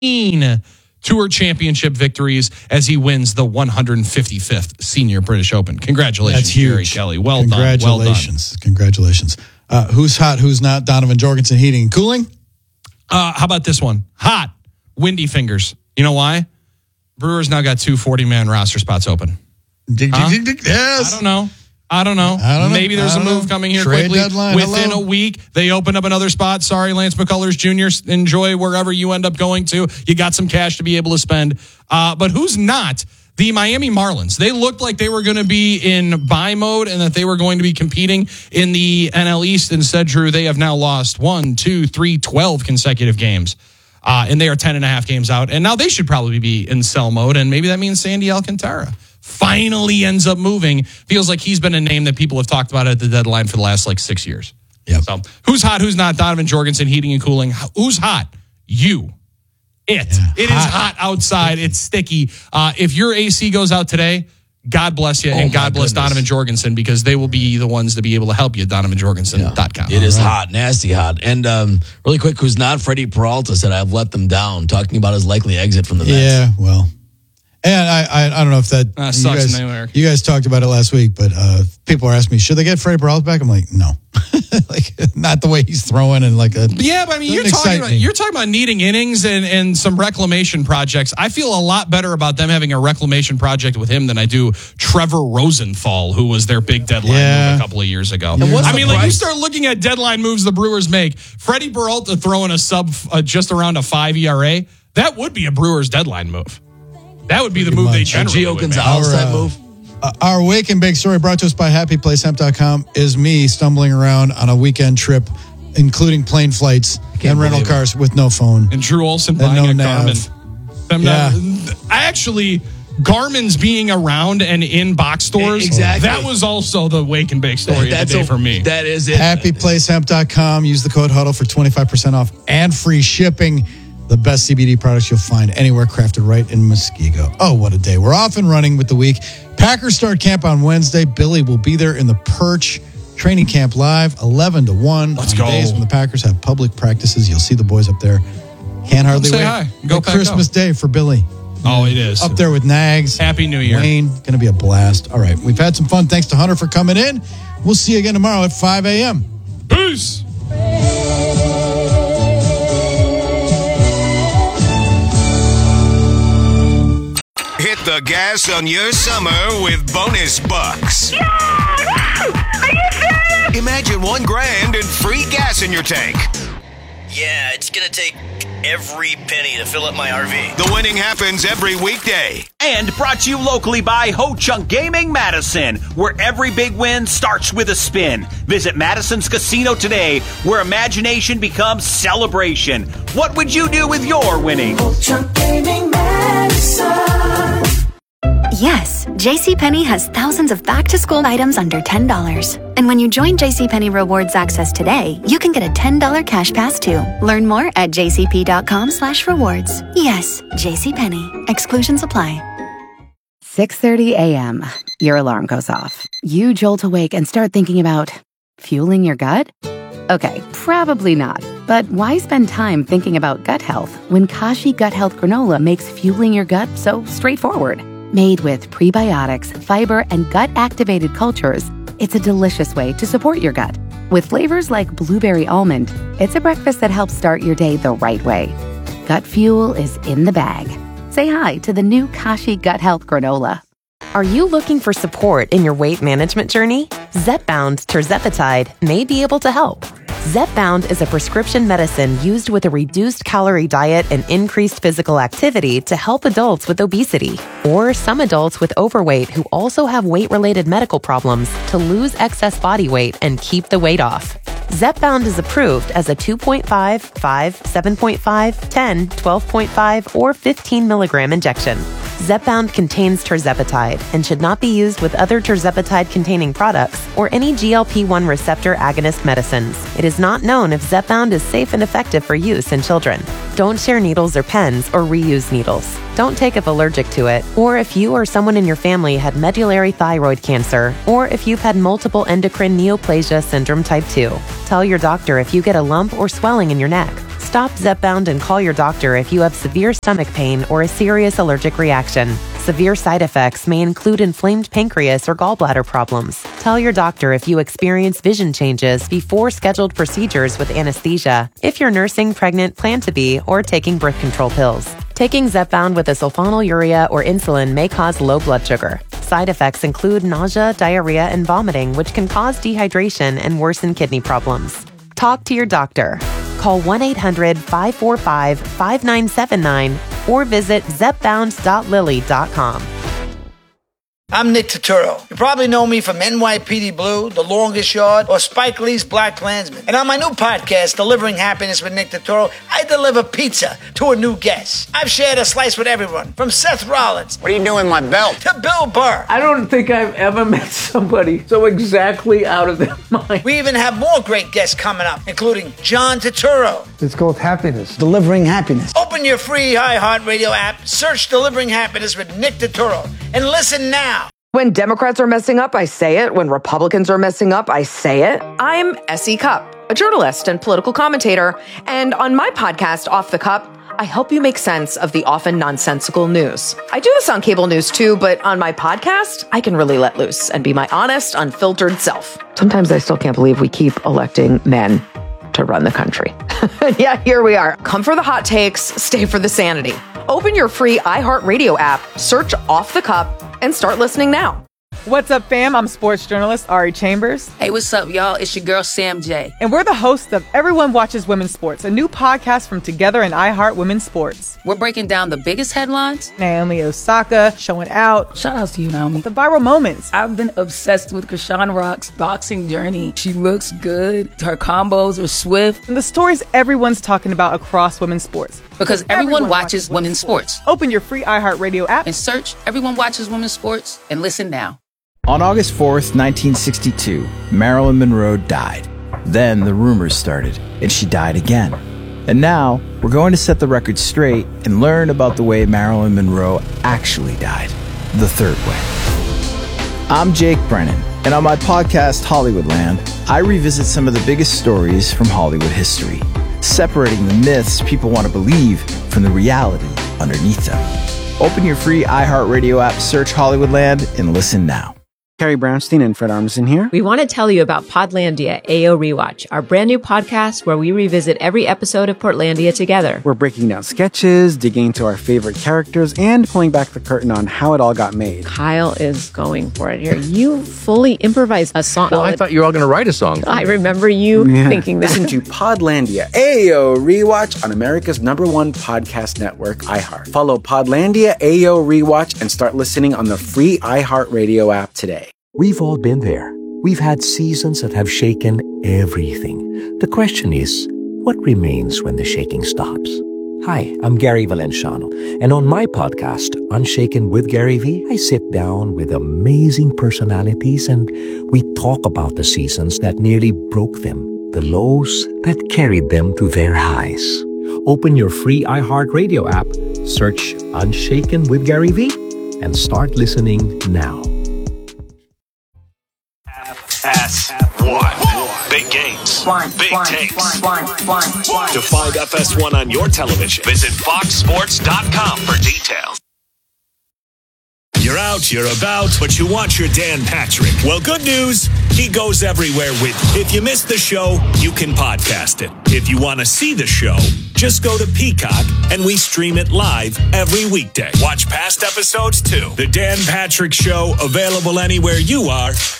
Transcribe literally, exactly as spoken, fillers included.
Tour Championship victories as he wins the one hundred fifty-fifth Senior British Open. Congratulations, That's huge. Jerry Kelly. Well Congratulations. done. Well done. Congratulations. Uh, who's hot, who's not? Donovan Jorgensen, heating and cooling? Uh, how about this one? Hot. Windy fingers. You know why? Brewers now got two forty-man roster spots open. Dig, Huh? dig, dig, dig. Yes. I don't know. I don't know. I don't know. Maybe there's I a don't move know. coming here Trade quickly. deadline. Within Hello. a week, they open up another spot. Sorry, Lance McCullers Junior Enjoy wherever you end up going to. You got some cash to be able to spend. Uh, but who's not? The Miami Marlins. They looked like they were going to be in buy mode and that they were going to be competing in the N L East. Instead, Drew, they have now lost one, two, three, twelve consecutive games. Uh, and they are ten and a half games out. And now they should probably be in sell mode. And maybe that means Sandy Alcantara finally ends up moving. Feels like he's been a name that people have talked about at the deadline for the last like six years. Yep. So who's hot, who's not? Donovan Jorgensen, heating and cooling. Who's hot? You. It. Yeah, it hot. is hot outside. It's sticky. Uh, if your A C goes out today, God bless you, Oh, and my God bless goodness. Donovan Jorgensen, because they will be the ones to be able to help you, donovan jorgensen dot com. It is hot, nasty hot. And um, really quick, who's not? Freddie Peralta said, I've let them down, talking about his likely exit from the Mets. Yeah, well. And I, I, I don't know if that Uh, you, sucks guys, in New York. you guys talked about it last week, but uh, people are asking me, should they get Freddie Peralta back? I'm like, no, like not the way he's throwing and like a Yeah, but I mean, you're doesn't talking excite about me. you're talking about needing innings and, and some reclamation projects. I feel a lot better about them having a reclamation project with him than I do Trevor Rosenthal, who was their big deadline Yeah. move a couple of years ago. And what's I the mean, like you price? start looking at deadline moves the Brewers make. Freddie Peralta throwing a sub uh, just around a five E R A. That would be a Brewers deadline move. That would be the Pretty move they much. generally Gio would make. Gonzalez Our, type uh, move. Uh, our Wake and Bake story brought to us by happy place hemp dot com is me stumbling around on a weekend trip, including plane flights and rental believe it. cars with no phone. And Drew Olson And buying no a nav. Garmin. I'm Yeah. not- I actually, Garmin's being around and in box stores. Exactly. That was also the Wake and Bake story of That's the day a- for me. That is it. happy place hemp dot com. Use the code HUDDLE for twenty-five percent off and free shipping. The best C B D products you'll find anywhere, crafted right in Muskego. Oh, what a day. We're off and running with the week. Packers start camp on Wednesday. Billy will be there in the Perch. Training camp live, eleven to one. Let's on go. days when the Packers have public practices, you'll see the boys up there. Can't hardly say wait. hi. Go Like Pack, Christmas go. Day for Billy. Oh, it is. Up there with Nags. Happy New Year. Wayne, going to be a blast. All right, we've had some fun. Thanks to Hunter for coming in. We'll see you again tomorrow at five a.m. Peace. Hit the gas on your summer with bonus bucks. Imagine one grand and free gas in your tank. Yeah, it's gonna take every penny to fill up my R V. The winning happens every weekday. And brought to you locally by Ho Chunk Gaming Madison, where every big win starts with a spin. Visit Madison's Casino today, where imagination becomes celebration. What would you do with your winnings? Yes, JCPenney has thousands of back-to-school items under ten dollars. And when you join JCPenney Rewards Access today, you can get a ten dollars cash pass too. Learn more at jcp.com slash rewards. Yes, JCPenney. Exclusions apply. six thirty a.m. Your alarm goes off. You jolt awake and start thinking about fueling your gut? Okay, probably not. But why spend time thinking about gut health when Kashi Gut Health Granola makes fueling your gut so straightforward? Made with prebiotics, fiber, and gut-activated cultures, it's a delicious way to support your gut. With flavors like blueberry almond, it's a breakfast that helps start your day the right way. Gut fuel is in the bag. Say hi to the new Kashi Gut Health Granola. Are you looking for support in your weight management journey? Zepbound Tirzepatide may be able to help. Zepbound is a prescription medicine used with a reduced calorie diet and increased physical activity to help adults with obesity, or some adults with overweight who also have weight-related medical problems to lose excess body weight and keep the weight off. Zepbound is approved as a two point five, five, seven point five, ten, twelve point five, or fifteen milligram injection. Zepbound contains tirzepatide and should not be used with other tirzepatide-containing products or any G L P one receptor agonist medicines. It is not known if Zepbound is safe and effective for use in children. Don't share needles or pens or reuse needles. Don't take if allergic to it, or if you or someone in your family had medullary thyroid cancer, or if you've had multiple endocrine neoplasia syndrome type two. Tell your doctor if you get a lump or swelling in your neck. Stop Zepbound and call your doctor if you have severe stomach pain or a serious allergic reaction. Severe side effects may include inflamed pancreas or gallbladder problems. Tell your doctor if you experience vision changes before scheduled procedures with anesthesia, if you're nursing, pregnant, plan to be, or taking birth control pills. Taking Zepbound with a sulfonylurea or insulin may cause low blood sugar. Side effects include nausea, diarrhea, and vomiting, which can cause dehydration and worsen kidney problems. Talk to your doctor. Call one eight hundred five four five five nine seven nine or visit zepbound dot lilly dot com. I'm Nick Turturro. You probably know me from N Y P D Blue, The Longest Yard, or Spike Lee's Black Klansman. And on my new podcast, Delivering Happiness with Nick Turturro, I deliver pizza to a new guest. I've shared a slice with everyone, from Seth Rollins. What are you doing with my belt? To Bill Burr. I don't think I've ever met somebody so exactly out of their mind. We even have more great guests coming up, including John Turturro. It's called Happiness. Delivering Happiness. Open your free iHeartRadio app, search Delivering Happiness with Nick Turturro, and listen now. When Democrats are messing up, I say it. When Republicans are messing up, I say it. I'm Essie Cupp, a journalist and political commentator. And on my podcast, Off the Cup, I help you make sense of the often nonsensical news. I do this on cable news too, but on my podcast, I can really let loose and be my honest, unfiltered self. Sometimes I still can't believe we keep electing men to run the country. Yeah, here we are. Come for the hot takes, stay for the sanity. Open your free iHeartRadio app, search Off the Cup, and start listening now. What's up, fam? I'm sports journalist Ari Chambers. Hey, what's up, y'all? It's your girl, Sam J. And we're the hosts of Everyone Watches Women's Sports, a new podcast from Together and iHeart Women's Sports. We're breaking down the biggest headlines. Naomi Osaka showing out. Shout out to you, Naomi. The viral moments. I've been obsessed with Krishan Rock's boxing journey. She looks good. Her combos are swift. And the stories everyone's talking about across women's sports. Because everyone, everyone watches, watches women's sports. sports. Open your free iHeartRadio app and search Everyone Watches Women's Sports and listen now. On August fourth, nineteen sixty-two, Marilyn Monroe died. Then the rumors started, and she died again. And now, we're going to set the record straight and learn about the way Marilyn Monroe actually died, the third way. I'm Jake Brennan, and on my podcast, Hollywoodland, I revisit some of the biggest stories from Hollywood history, separating the myths people want to believe from the reality underneath them. Open your free iHeartRadio app, search Hollywoodland, and listen now. Carrie Brownstein and Fred Armisen here. We want to tell you about Podlandia A O Rewatch, our brand new podcast where we revisit every episode of Portlandia together. We're breaking down sketches, digging into our favorite characters, and pulling back the curtain on how it all got made. Kyle is going for it here. You fully improvised a song. Well, I thought you were all going to write a song. I remember you yeah. thinking that. Listen to Podlandia A O Rewatch on America's number one podcast network, iHeart. Follow Podlandia A O Rewatch and start listening on the free iHeartRadio app today. We've all been there. We've had seasons that have shaken everything. The question is, what remains when the shaking stops? Hi, I'm Gary Valenciano, and on my podcast, Unshaken with Gary V, I sit down with amazing personalities and we talk about the seasons that nearly broke them, the lows that carried them to their highs. Open your free iHeartRadio app, search Unshaken with Gary V, and start listening now. S one. Big games. One, Big one, takes. One, one, one, one. To find F S one on your television, visit fox sports dot com for details. You're out, you're about, but you want your Dan Patrick. Well, good news, he goes everywhere with you. If you missed the show, you can podcast it. If you want to see the show, just go to Peacock and we stream it live every weekday. Watch past episodes too. The Dan Patrick Show, available anywhere you are